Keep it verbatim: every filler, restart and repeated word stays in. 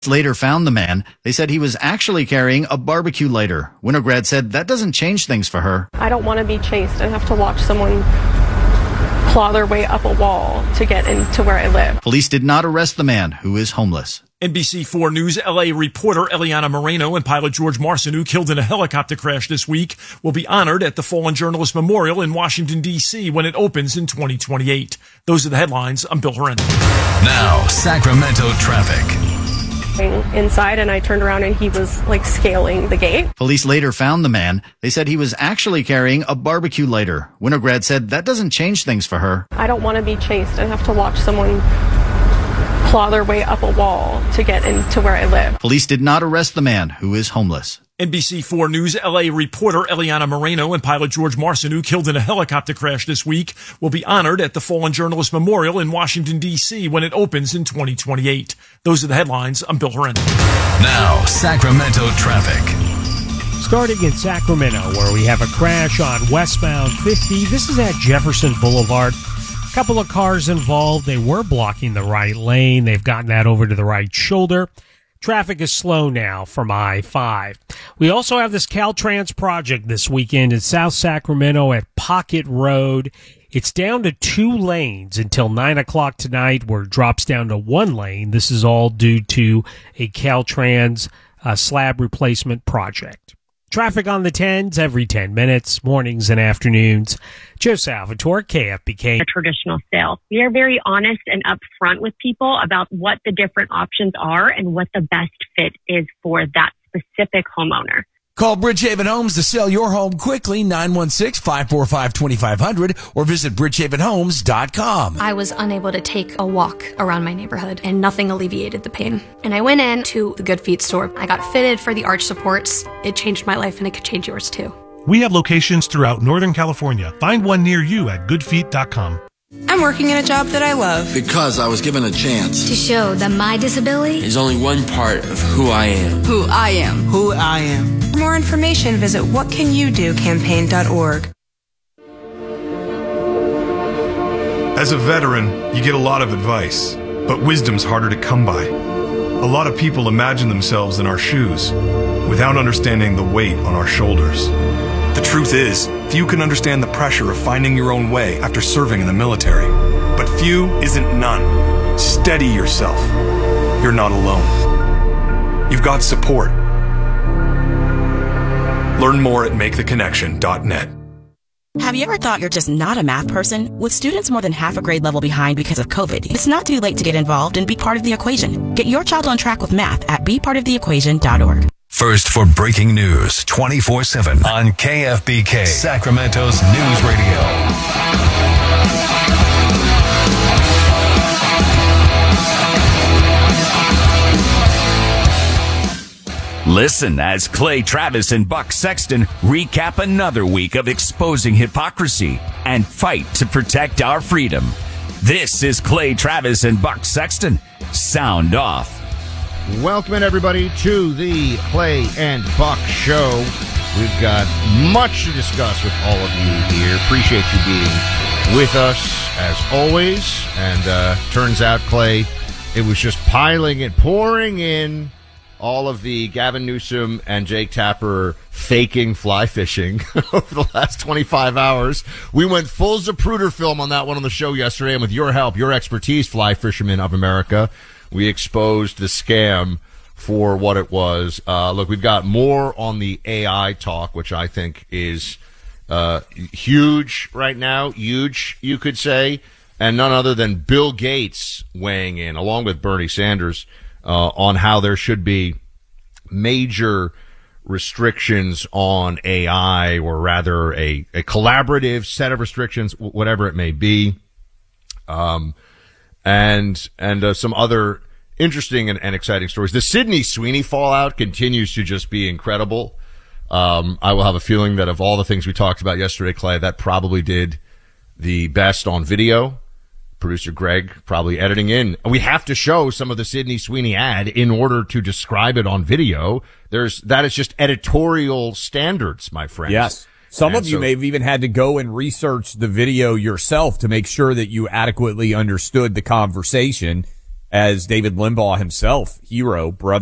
Later found the man. They said he was actually carrying a barbecue lighter. Winograd said that doesn't change things for her. I don't want to be chased and have to watch someone claw their way up a wall to get into where I live. Police did not arrest the man, who is homeless. N B C four News L A reporter Eliana Moreno and pilot George Marcineau, killed in a helicopter crash this week, will be honored at the Fallen Journalist Memorial in Washington, D C when it opens in twenty twenty-eight. Those are the headlines. I'm Bill Horrendon. Now, Sacramento traffic. Inside, and I turned around and he was like scaling the gate. Police later found the man. They said he was actually carrying a barbecue lighter. Winograd said that doesn't change things for her. I don't want to be chased and have to watch someone claw their way up a wall to get into where I live. Police did not arrest the man, who is homeless. N B C four News L A reporter Eliana Moreno and pilot George Marcineau, killed in a helicopter crash this week, will be honored at the Fallen Journalist Memorial in Washington, D C when it opens in twenty twenty-eight. Those are the headlines. I'm Bill Horrendon. Now, Sacramento traffic. Starting in Sacramento, where we have a crash on westbound fifty. This is at Jefferson Boulevard. A couple of cars involved. They were blocking the right lane. They've gotten that over to the right shoulder. Traffic is slow now from I five. We also have this Caltrans project this weekend in South Sacramento at Pocket Road. It's down to two lanes until nine o'clock tonight, where it drops down to one lane. This is all due to a Caltrans uh, slab replacement project. Traffic on the tens every ten minutes, mornings and afternoons. Joe Salvatore, K F B K. A traditional sale. We are very honest and upfront with people about what the different options are and what the best fit is for that specific homeowner. Call Bridgehaven Homes to sell your home quickly, nine one six, five four five, two five zero zero, or visit bridgehaven homes dot com. I was unable to take a walk around my neighborhood, and nothing alleviated the pain. And I went in to the Good Feet store. I got fitted for the arch supports. It changed my life, and it could change yours too. We have locations throughout Northern California. Find one near you at good feet dot com. I'm working in a job that I love. Because I was given a chance. To show that my disability is only one part of who I am. Who I am. Who I am. For more information, visit what can you do campaign dot org. As a veteran, you get a lot of advice, but wisdom's harder to come by. A lot of people imagine themselves in our shoes without understanding the weight on our shoulders. The truth is, few can understand the pressure of finding your own way after serving in the military. But few isn't none. Steady yourself. You're not alone. You've got support. Learn more at make the connection dot net. Have you ever thought you're just not a math person? With students more than half a grade level behind because of COVID, it's not too late to get involved and be part of the equation. Get your child on track with math at be part of the equation dot org. First for breaking news twenty-four seven on K F B K, Sacramento's News Radio. Listen as Clay Travis and Buck Sexton recap another week of exposing hypocrisy and fight to protect our freedom. This is Clay Travis and Buck Sexton. Sound off. Welcome in, everybody, to the Clay and Buck Show. We've got much to discuss with all of you here. Appreciate you being with us, as always. And uh, turns out, Clay, it was just piling and pouring in. All of the Gavin Newsom and Jake Tapper faking fly fishing over the last twenty-five hours. We went full Zapruder film on that one on the show yesterday, and with your help, your expertise, Fly Fishermen of America, we exposed the scam for what it was. Uh, look, we've got more on the A I talk, which I think is uh, huge right now. Huge, you could say. And none other than Bill Gates weighing in, along with Bernie Sanders, uh, on how there should be major restrictions on A I, or rather a, a collaborative set of restrictions, whatever it may be. Um, and, and, uh, some other interesting and, and exciting stories. The Sydney Sweeney fallout continues to just be incredible. Um, I will have a feeling that of all the things we talked about yesterday, Clay, that probably did the best on video. Producer Greg probably editing in. We have to show some of the Sydney Sweeney ad in order to describe it on video. There's, that is just editorial standards, my friends. Yes. Some and of you so, may have even had to go and research the video yourself to make sure that you adequately understood the conversation. as David Limbaugh himself, hero, brother.